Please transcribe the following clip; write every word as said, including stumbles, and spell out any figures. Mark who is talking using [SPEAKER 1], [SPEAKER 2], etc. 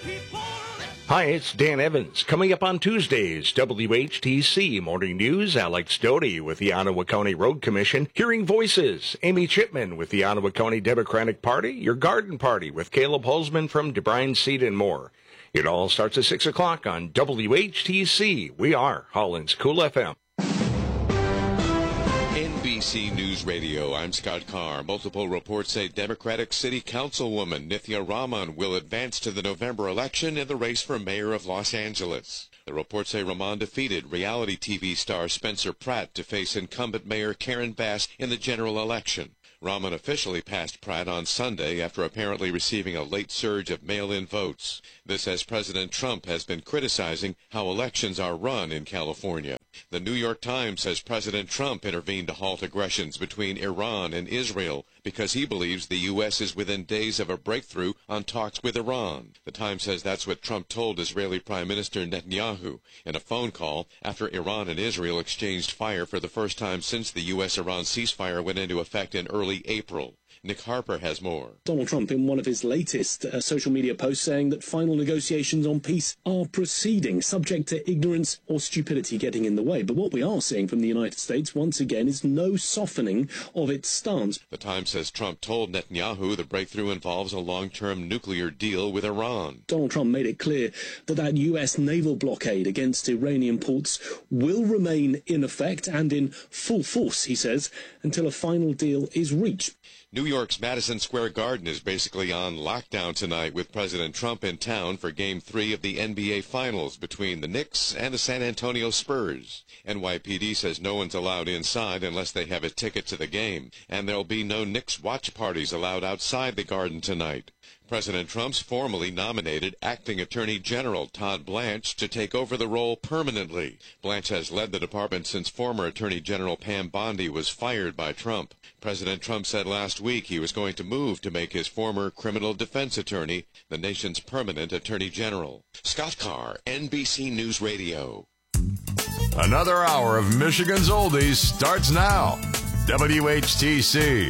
[SPEAKER 1] Hi, it's Dan Evans. Coming up on Tuesdays, W H T C Morning News, Alex Doty with the Ottawa County Road Commission, Hearing Voices, Amy Chipman with the Ottawa County Democratic Party, Your Garden Party with Caleb Holzman from DeBrine Seed and more. It all starts at six o'clock on W H T C. We are Holland's Cool F M.
[SPEAKER 2] N B C News Radio, I'm Scott Carr. Multiple reports say Democratic City Councilwoman Nithya Raman will advance to the November election in the race for mayor of Los Angeles. The reports say Raman defeated reality T V star Spencer Pratt to face incumbent Mayor Karen Bass in the general election. Raman officially passed Pratt on Sunday after apparently receiving a late surge of mail-in votes. This as President Trump has been criticizing how elections are run in California. The New York Times says President Trump intervened to halt aggressions between Iran and Israel because he believes the U S is within days of a breakthrough on talks with Iran. The Times says that's what Trump told Israeli Prime Minister Netanyahu in a phone call after Iran and Israel exchanged fire for the first time since the U S Iran ceasefire went into effect in early April. Nick Harper has more.
[SPEAKER 3] Donald Trump in one of his latest uh, social media posts saying that final negotiations on peace are proceeding, subject to ignorance or stupidity getting in the way. But what we are seeing from the United States, once again, is no softening of its stance.
[SPEAKER 2] The Times says Trump told Netanyahu the breakthrough involves a long-term nuclear deal with Iran.
[SPEAKER 3] Donald Trump made it clear that that U S naval blockade against Iranian ports will remain in effect and in full force, he says, until a final deal is reached.
[SPEAKER 2] New York's Madison Square Garden is basically on lockdown tonight with President Trump in town for Game three of the N B A Finals between the Knicks and the San Antonio Spurs. N Y P D says no one's allowed inside unless they have a ticket to the game, and there'll be no Knicks watch parties allowed outside the Garden tonight. President Trump's formally nominated acting Attorney General Todd Blanche to take over the role permanently. Blanche has led the department since former Attorney General Pam Bondi was fired by Trump. President Trump said last week he was going to move to make his former criminal defense attorney the nation's permanent Attorney General. Scott Carr, N B C News Radio.
[SPEAKER 4] Another hour of Michigan's Oldies starts now. W H T C.